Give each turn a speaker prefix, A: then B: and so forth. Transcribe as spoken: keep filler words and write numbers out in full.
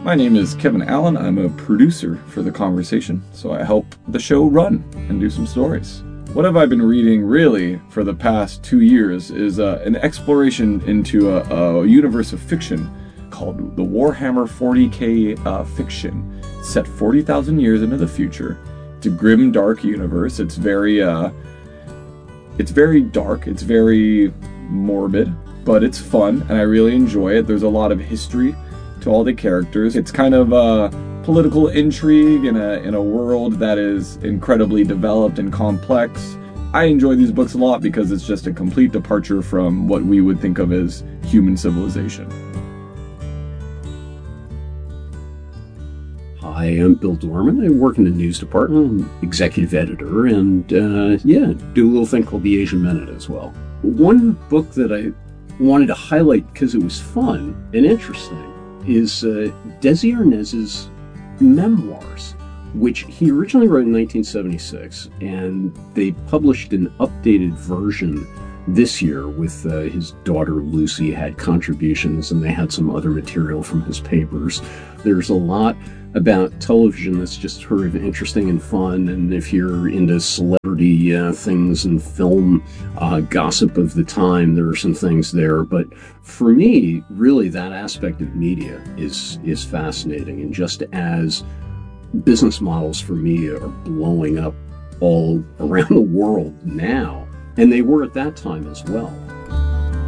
A: My name is Kevin Allen. I'm a producer for The Conversation, so I help the show run and do some stories. What have I been reading, really, for the past two years is uh, an exploration into a, a universe of fiction called the Warhammer forty K uh, fiction, set forty thousand years into the future. It's a grim, dark universe. It's very, uh, it's very dark. It's very morbid, but it's fun, and I really enjoy it. There's a lot of history to all the characters. It's kind of a political intrigue in a in a world that is incredibly developed and complex. I enjoy these books a lot because it's just a complete departure from what we would think of as human civilization.
B: Hi, I'm Bill Dorman. I work in the news department. I'm executive editor, and uh, yeah, do a little thing called the Asian Minute as well. One book that I wanted to highlight because it was fun and interesting is uh, Desi Arnaz's memoirs, which he originally wrote in nineteen seventy-six, and they published an updated version this year with uh, his daughter Lucy had contributions, and they had some other material from his papers. There's a lot about television that's just sort of interesting and fun, and if you're into celebrity uh, things and film uh, gossip of the time, there are some things there. But for me, really, that aspect of media is is fascinating, and just as business models for media are blowing up all around the world now, and they were at that time as well.